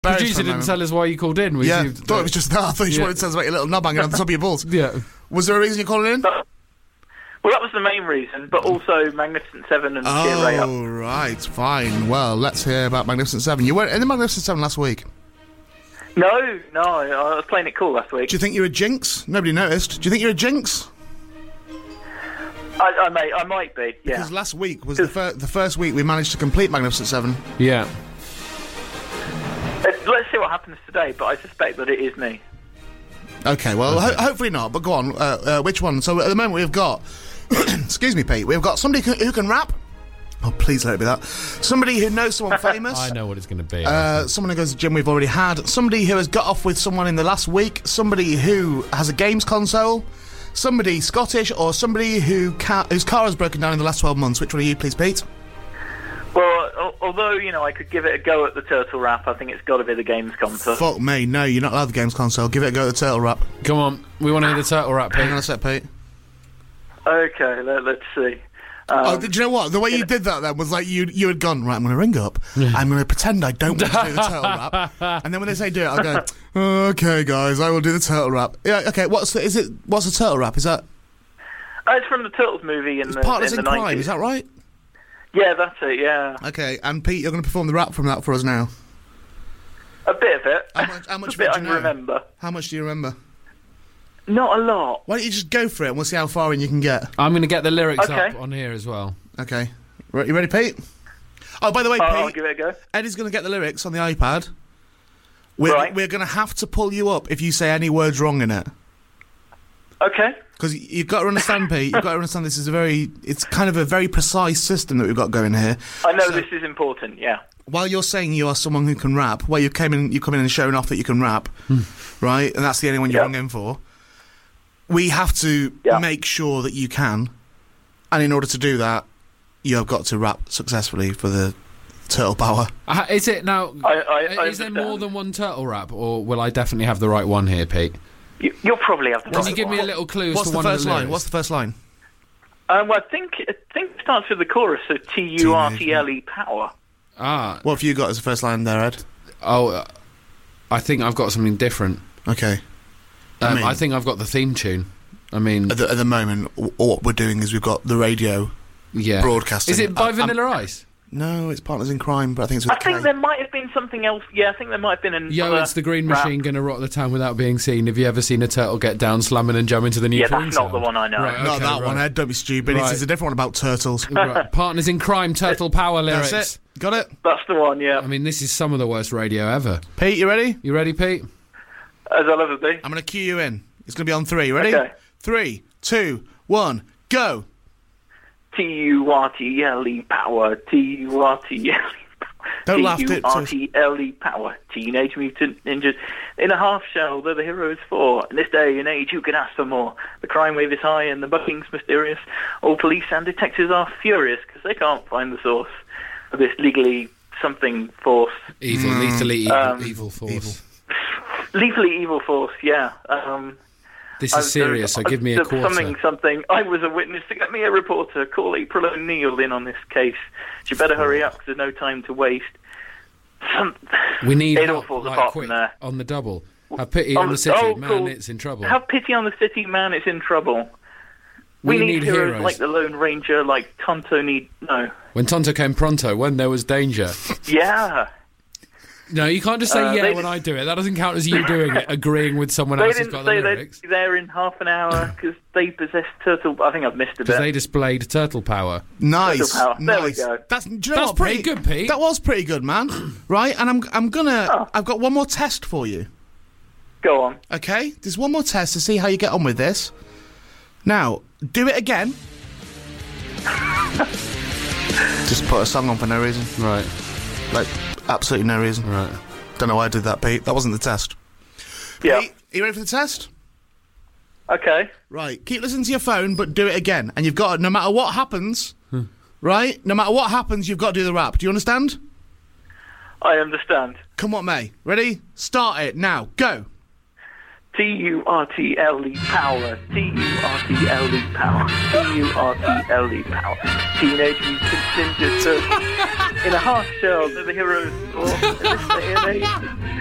Producer didn't tell us why you called in. Yeah, thought it was just that. I thought you wanted to tell us about your little knob hanging on the top of your balls. Yeah. Was there a reason you're calling in? Well, that was the main reason, but also Magnificent Seven and Cheer Ray Up. Oh, right, fine. Well, let's hear about Magnificent Seven. You weren't in the Magnificent Seven last week? No, I was playing it cool last week. Do you think you're a jinx? Nobody noticed. Do you think you're a jinx? I might be, yeah. Because last week was the first week we managed to complete Magnificent Seven. Yeah. Let's see what happens today, but I suspect that it is me. Okay, well, hopefully not, but go on. Which one? So at the moment we've got... excuse me, Pete. We've got somebody who can rap. Oh, please let it be that. Somebody who knows someone famous. I know what it's going to be. Someone who goes to the gym we've already had. Somebody who has got off with someone in the last week. Somebody who has a games console. Somebody Scottish, or somebody whose car has broken down in the last 12 months. Which one are you, please, Pete? Well, although, I could give it a go at the turtle rap, I think it's got to be the games console. Fuck me, no, you're not allowed the games console. Give it a go at the turtle rap. Come on, we want to hear the turtle rap, Pete. Hang on a sec, Pete. Okay, let's see. Do you know what? The way you did that then was like you had gone, right, I'm going to ring up, I'm going to pretend I don't want to do the turtle rap, and then when they say do it, I'll go, okay, guys, I will do the turtle rap. Yeah, okay, what's the turtle rap? Is that... it's from the Turtles movie in the 90s. Partners in Crime, is that right? Yeah, that's it, yeah. Okay, and Pete, you're going to perform the rap from that for us now. A bit of it. How much a bit do I you know? remember. How much do you remember? Not a lot. Why don't you just go for it and we'll see how far in you can get. I'm going to get the lyrics up on here as well. Okay. You ready, Pete? Oh, by the way, Pete, I'll give it a go. Eddie's going to get the lyrics on the iPad. Right. We're going to have to pull you up if you say any words wrong in it. Okay. Because you've got to understand, Pete, you've got to understand this is it's kind of a very precise system that we've got going here. I know this is important, yeah. While you're saying you are someone who can rap, you come in and showing off that you can rap, right, and that's the only one you're rung in for, we have to make sure that you can, and in order to do that, you have got to rap successfully for the turtle power. Is it now? I is there more than one turtle rap, or will I definitely have the right one here, Pete? You'll probably have the right one. Can you give me a little clue as to one of the lyrics? What's the first line? Well, I think it starts with the chorus, so Turtle power. What have you got as the first line there, Ed? I think I've got something different. Okay. I think I've got the theme tune. I mean... At the moment, what we're doing is we've got the radio broadcasting. Is it by Vanilla Ice? No, it's Partners in Crime, but I think it's with I think there might have been something else. Yeah, I think there might have been it's the Green Machine gonna rock the town without being seen. Have you ever seen a turtle get down, slamming and jumping to the new Yeah, that's not the one I know. Right, okay, not that one, Ed. Don't be stupid. Right. It's a different one about turtles. Right. Partners in Crime, Turtle Power lyrics. That's it. Got it? That's the one, yeah. I mean, this is some of the worst radio ever. Pete, you ready? You ready, Pete? As I'll ever be. I'm going to cue you in. It's going to be on 3. Ready? Okay. 3, 2, 1, go! Turtle power, Turtle power. Don't laugh, Turtle power. Teenage Mutant Ninjas in a half shell, they're the heroes for. In this day and age, who can ask for more? The crime wave is high and the bugging's mysterious. All police and detectives are furious because they can't find the source of this legally something force. Lethally evil force. Lethally evil force, yeah. This is serious, so give me a quarter. Something. I was a witness. To get me a reporter. Call April O'Neil in on this case. She better hurry up because there's no time to waste. We need it all help, falls apart quick, from there. on the double. Have pity on the city, man, it's in trouble. Have pity on the city, man, it's in trouble. We need heroes like the Lone Ranger, like Tonto When Tonto came pronto, when there was danger. Yeah. No, you can't just say when I do it. That doesn't count as you doing it, agreeing with someone else who's got the lyrics. They didn't say they'd be there in half an hour because they possess turtle... I think I've missed a bit. Because they displayed turtle power. Nice. Turtle power. Nice. There we go. That's pretty good, Pete. That was pretty good, man. Right, and I'm gonna... I've got one more test for you. Go on. Okay? There's one more test to see how you get on with this. Now, do it again. Just put a song on for no reason. Right. Like... absolutely no reason. Right. Don't know why I did that, Pete. That wasn't the test. Yeah. Pete, are you ready for the test? Okay. Right. Keep listening to your phone, but do it again. And you've got to, no matter what happens, right? No matter what happens, you've got to do the rap. Do you understand? I understand. Come on, May. Ready? Start it now. Go. T-U-R-T-L-E power. T-U-R-T-L-E power. T-U-R-T-L-E power. Teenage Mutant Ninja Turtles. In a half shell, they're the heroes. In this day and age.